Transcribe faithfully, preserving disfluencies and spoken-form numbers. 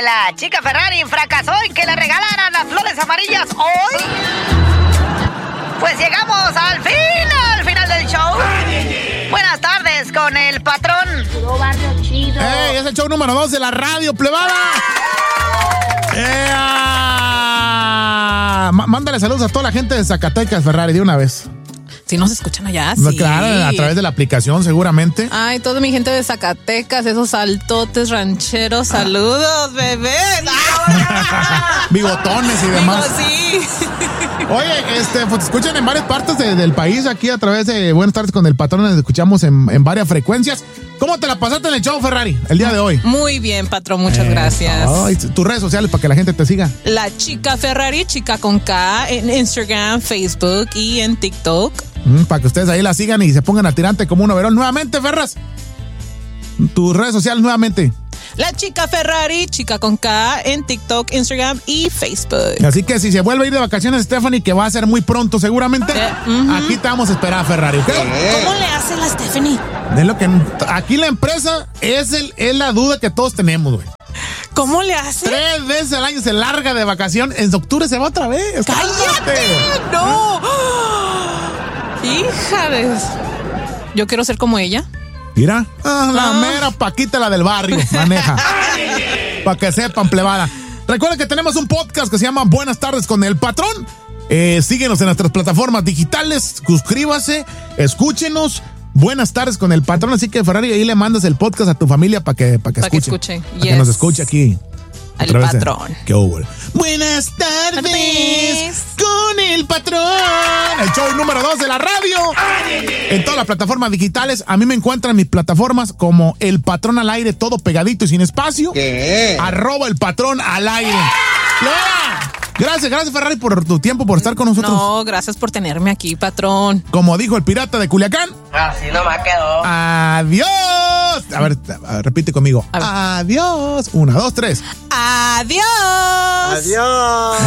la chica Ferrari fracasó en que le regalaran las flores amarillas hoy. Pues llegamos al fin, al final del show. Buenas tardes con el patrón. Puro barrio chido. ¡Ey! Es el show número dos de la radio, plebada. ¡Ea! M- mándale saludos a toda la gente de Zacatecas, Ferrari, de una vez. Si nos escuchan allá, No, sí. claro, a través de la aplicación, seguramente. Ay, toda mi gente de Zacatecas, esos altotes rancheros, saludos, bebés. Bigotones y demás. Digo, sí. Oye, este, pues te escuchan en varias partes de- del país, aquí a través de Buenas tardes con el patrón, nos escuchamos en, en varias frecuencias. ¿Cómo te la pasaste en el show, Ferrari, el día de hoy? Muy bien, patrón, muchas Eh, gracias. ay, tus redes sociales para que la gente te siga. La chica Ferrari, chica con K, en Instagram, Facebook y en TikTok. Mm, para que ustedes ahí la sigan y se pongan al tirante como un overol. Nuevamente, Ferras, tus redes sociales nuevamente. La chica Ferrari, chica con K, en TikTok, Instagram y Facebook. Así que si se vuelve a ir de vacaciones, Stephanie, que va a ser muy pronto seguramente, Eh, ujú. aquí te vamos a esperar, Ferrari, ¿ok? ¿Cómo le hace la Stephanie? De lo que aquí la empresa es, el, es la duda que todos tenemos, güey. ¿Cómo le hace? Tres veces al año se larga de vacación, en octubre se va otra vez. ¡Cállate! ¡No! Hija de... Yo quiero ser como ella. Mira, ah, la Ah. mera Paquita, la del barrio, maneja. Para que sepan, plebada. Recuerden que tenemos un podcast que se llama Buenas tardes con el patrón. Eh, síguenos en nuestras plataformas digitales, suscríbase, escúchenos. Buenas tardes con el patrón. Así que, Ferrari, ahí le mandas el podcast a tu familia para que, pa que Pa' que escuche. escuche, Para que yes. nos escuche aquí. a Al través de- patrón. Qué hubo. Buenas tardes Tardes. con el patrón. El show número dos de la radio. En todas las plataformas digitales. A mí me encuentran en mis plataformas como El Patrón al Aire, todo pegadito y sin espacio. ¿Qué? Arroba El Patrón al Aire. ¡Lola! Gracias, gracias, Ferrari, por tu tiempo, por estar con nosotros. No, gracias por tenerme aquí, patrón. Como dijo el pirata de Culiacán. Así nomás quedó. Adiós. A ver, a ver, repite conmigo. A ver. Adiós. Una, dos, tres. Adiós. Adiós.